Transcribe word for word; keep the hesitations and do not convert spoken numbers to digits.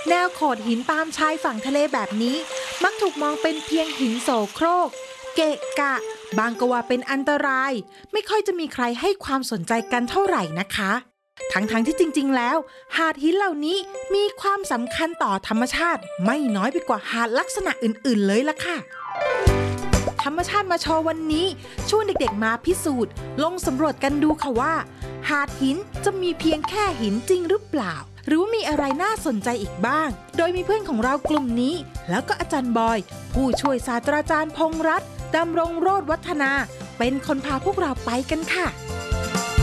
แนวโขดหินตามชายฝั่งทะเลแบบนี้มักถูกมองเป็นเพียงหินโสโครกเกะกะบางก็ว่าเป็นอันตรายไม่ค่อยจะมีใครให้ความสนใจกันเท่าไหร่นะคะทั้งๆที่จริงๆแล้วหาดหินเหล่านี้มีความสำคัญต่อธรรมชาติไม่น้อยไปกว่าหาดลักษณะอื่นๆเลยล่ะค่ะธรรมชาติมาโชว์วันนี้ชวนเด็กๆมาพิสูจน์ลงสำรวจกันดูค่ะว่าหาดหินจะมีเพียงแค่หินจริงหรือเปล่าหรือมีอะไรน่าสนใจอีกบ้างโดยมีเพื่อนของเรากลุ่มนี้แล้วก็อาจารย์บอยผู้ช่วยศาสตราจารย์พงษ์รัตน์ดำรงโรจน์วัฒนาเป็นคนพาพวกเราไปกันค่ะ